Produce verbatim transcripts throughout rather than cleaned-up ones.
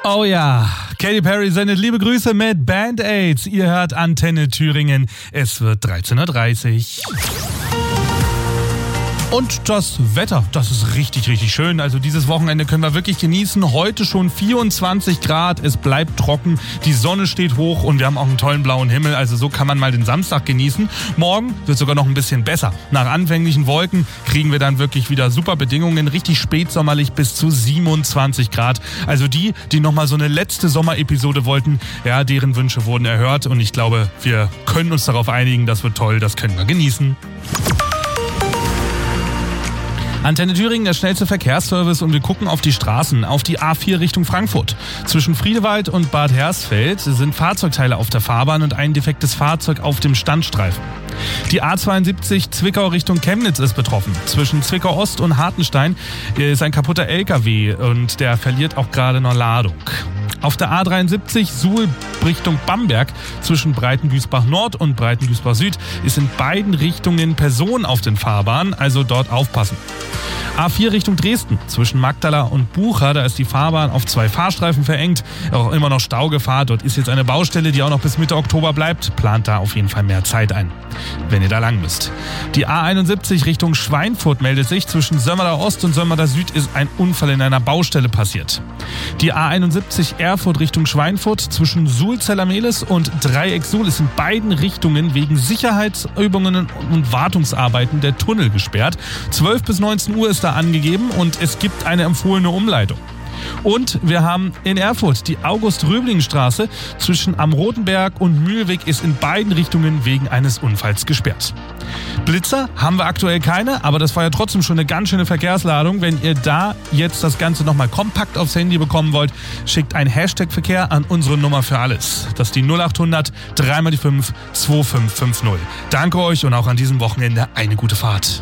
Oh ja, Katy Perry sendet liebe Grüße mit Band-Aids. Ihr hört Antenne Thüringen. Es wird dreizehn Uhr dreißig. Und das Wetter, das ist richtig, richtig schön. Also dieses Wochenende können wir wirklich genießen. Heute schon vierundzwanzig Grad, es bleibt trocken, die Sonne steht hoch und wir haben auch einen tollen blauen Himmel. Also so kann man mal den Samstag genießen. Morgen wird sogar noch ein bisschen besser. Nach anfänglichen Wolken kriegen wir dann wirklich wieder super Bedingungen. Richtig spätsommerlich bis zu siebenundzwanzig Grad. Also die, die nochmal so eine letzte Sommerepisode wollten, ja, deren Wünsche wurden erhört. Und ich glaube, wir können uns darauf einigen, das wird toll, das können wir genießen. Antenne Thüringen, der schnellste Verkehrsservice, und wir gucken auf die Straßen, auf die A vier Richtung Frankfurt. Zwischen Friedewald und Bad Hersfeld sind Fahrzeugteile auf der Fahrbahn und ein defektes Fahrzeug auf dem Standstreifen. Die A zweiundsiebzig Zwickau Richtung Chemnitz ist betroffen. Zwischen Zwickau Ost und Hartenstein ist ein kaputter L K W und der verliert auch gerade noch Ladung. Auf der A dreiundsiebzig Suhl Richtung Bamberg zwischen Breitengüßbach Nord und Breitengüßbach Süd ist in beiden Richtungen Personen auf den Fahrbahnen, also dort aufpassen. A vier Richtung Dresden zwischen Magdala und Bucha, da ist die Fahrbahn auf zwei Fahrstreifen verengt, auch immer noch Staugefahr. Dort ist jetzt eine Baustelle, die auch noch bis Mitte Oktober bleibt. Plant da auf jeden Fall mehr Zeit ein, wenn ihr da lang müsst. Die A einundsiebzig Richtung Schweinfurt meldet sich. Zwischen Sömmerda Ost und Sömmerda Süd ist ein Unfall in einer Baustelle passiert. Die A einundsiebzig Erfurt Richtung Schweinfurt zwischen Suhl-Zellermehlis und Dreieck Suhl ist in beiden Richtungen wegen Sicherheitsübungen und Wartungsarbeiten der Tunnel gesperrt. zwölf bis neunzehn Uhr ist da angegeben und es gibt eine empfohlene Umleitung. Und wir haben in Erfurt die August-Röbling-Straße zwischen Am Rotenberg und Mühlweg ist in beiden Richtungen wegen eines Unfalls gesperrt. Blitzer haben wir aktuell keine, aber das war ja trotzdem schon eine ganz schöne Verkehrsladung. Wenn ihr da jetzt das Ganze nochmal kompakt aufs Handy bekommen wollt, schickt ein Hashtag Verkehr an unsere Nummer für alles. Das ist die null achthundert drei mal die fünf zwei fünf fünf null. Danke euch und auch an diesem Wochenende eine gute Fahrt.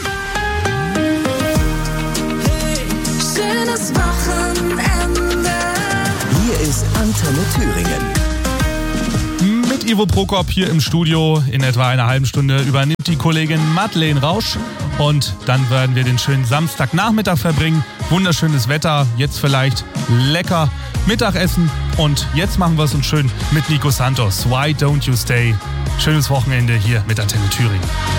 Hier ist Antenne Thüringen. Mit Ivo Prokop hier im Studio. In etwa einer halben Stunde übernimmt die Kollegin Madeleine Rausch. Und dann werden wir den schönen Samstagnachmittag verbringen. Wunderschönes Wetter, jetzt vielleicht lecker Mittagessen. Und jetzt machen wir es uns schön mit Nico Santos. Why don't you stay? Schönes Wochenende hier mit Antenne Thüringen.